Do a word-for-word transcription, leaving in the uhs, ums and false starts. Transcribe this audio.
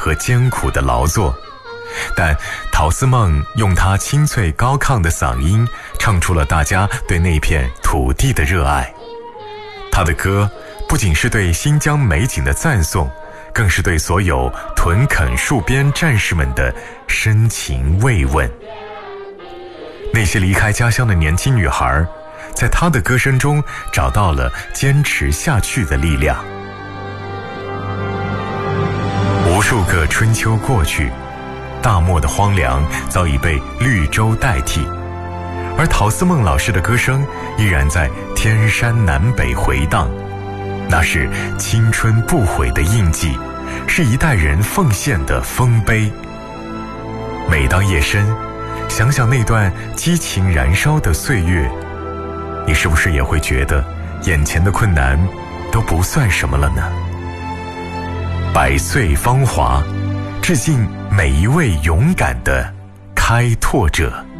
和艰苦的劳作，但陶思梦用她清脆高亢的嗓音唱出了大家对那片土地的热爱。她的歌不仅是对新疆美景的赞颂，更是对所有屯垦戍边战士们的深情慰问。那些离开家乡的年轻女孩，在她的歌声中找到了坚持下去的力量。无数个春秋过去，大漠的荒凉早已被绿洲代替，而陶思梦老师的歌声依然在天山南北回荡，那是青春不悔的印记，是一代人奉献的丰碑。每当夜深，想想那段激情燃烧的岁月，你是不是也会觉得眼前的困难都不算什么了呢？百岁芳华，致敬每一位勇敢的开拓者。